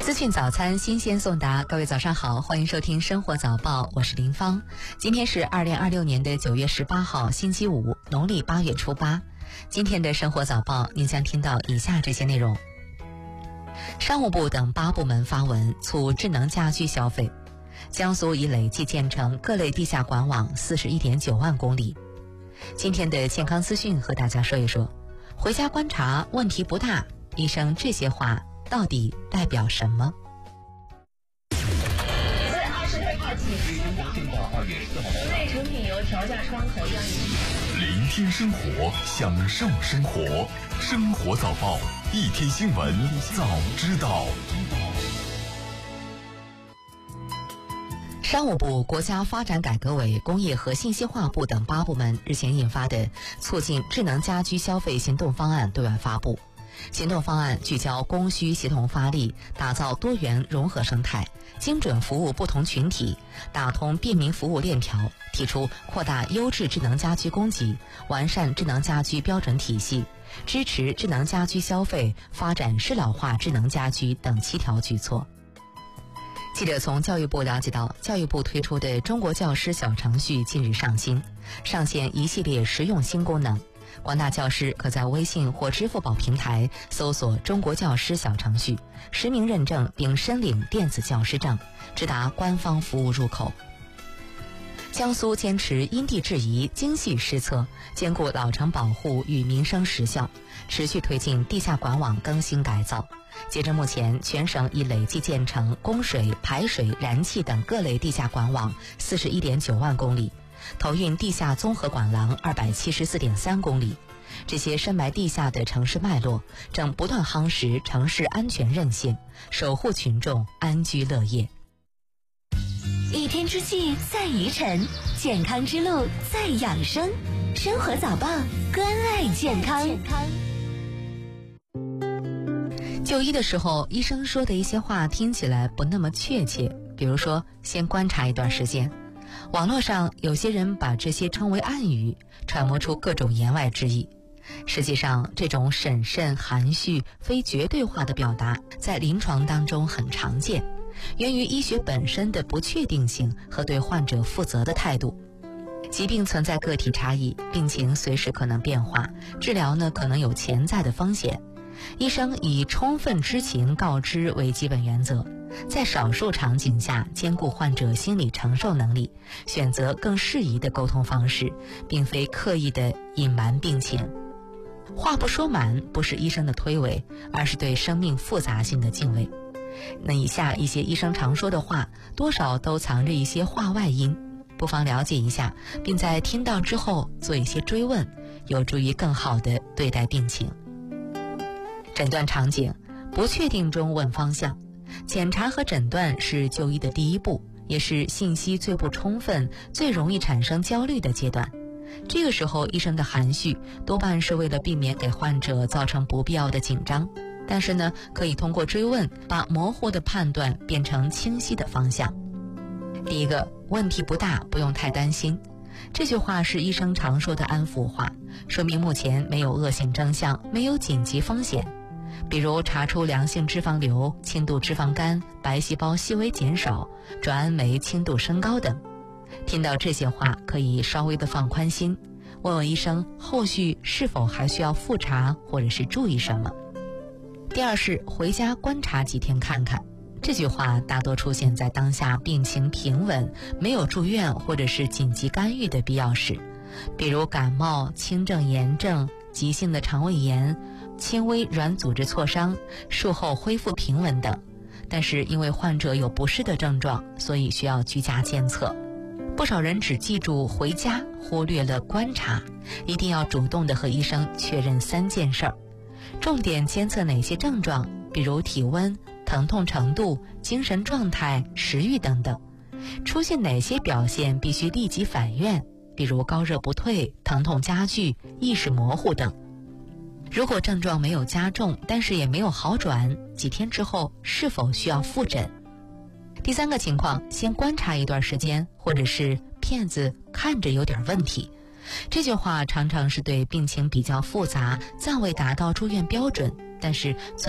资讯早餐新鲜送达，各位早上好，欢迎收听生活早报，我是林芳。今天是2026年的9月18号星期五，农历8月初8。今天的生活早报您将听到以下这些内容。商务部等8部门发文促智能家居消费。江苏已累计建成各类地下管网41.9万公里。今天的健康资讯和大家说一说，回家观察问题不大，医生这些话到底代表什么 ？20号起，室内成品油调价窗口将聆听生活，享受生活，生活早报，一天新闻早知道。 商务部、国家发展改革委、工业和信息化部等8部门日前印发的促进智能家居消费行动方案对外发布。行动方案聚焦供需协同发力，打造多元融合生态，精准服务不同群体，打通便民服务链条，提出扩大优质智能家居供给，完善智能家居标准体系，支持智能家居消费，发展适老化智能家居等7条举措。记者从教育部了解到，教育部推出的中国教师小程序近日上新，上线一系列实用新功能。广大教师可在微信或支付宝平台搜索中国教师小程序，实名认证并申领电子教师证，直达官方服务入口。江苏坚持因地制宜、精细施策，兼顾老城保护与民生实效，持续推进地下管网更新改造。截至目前，全省已累计建成供水、排水、燃气等各类地下管网41.9万公里，投运地下综合管廊274.3公里。这些深埋地下的城市脉络，正不断夯实城市安全韧性，守护群众安居乐业。 一天之计在于晨，健康之路在养生。生活早报，关爱健康。 就医的时候，医生说的一些话听起来不那么确切，比如说先观察一段时间。网络上有些人把这些称为暗语，揣摩出各种言外之意。实际上，这种审慎、含蓄、非绝对化的表达在临床当中很常见，源于医学本身的不确定性和对患者负责的态度。疾病存在个体差异，病情随时可能变化，治疗呢可能有潜在的风险。医生以充分知情告知为基本原则，在少数场景下兼顾患者心理承受能力，选择更适宜的沟通方式，并非刻意的隐瞒病情。话不说满不是医生的推诿，而是对生命复杂性的敬畏。那以下一些医生常说的话，多少都藏着一些话外音，不妨了解一下，并在听到之后做一些追问，有助于更好地对待病情。诊断场景，不确定中问方向。检查和诊断是就医的第一步，也是信息最不充分、最容易产生焦虑的阶段。这个时候，医生的含蓄多半是为了避免给患者造成不必要的紧张，但是呢，可以通过追问，把模糊的判断变成清晰的方向。第一个，问题不大，不用太担心。这句话是医生常说的安抚话，说明目前没有恶性征象，没有紧急风险。比如查出良性脂肪瘤、轻度脂肪肝、白细胞细微减少、转氨酶轻度升高等。听到这些话，可以稍微的放宽心，问问医生后续是否还需要复查，或者是注意什么。第二是回家观察几天看看。这句话大多出现在当下病情平稳、没有住院或者是紧急干预的必要时，比如感冒、轻症、炎症、急性的肠胃炎、轻微软组织挫伤、术后恢复平稳等。但是因为患者有不适的症状，所以需要居家监测。不少人只记住回家，忽略了观察，一定要主动地和医生确认3件事儿。重点监测哪些症状，比如体温、疼痛程度、精神状态、食欲等等。出现哪些表现必须立即返院，比如高热不退、疼痛加剧、意识模糊等。如果症状没有加重，但是也没有好转，几天之后是否需要复诊？第3个情况，先观察一段时间，或者是骗子看着有点问题。这句话常常是对病情比较复杂、暂未达到住院标准，但是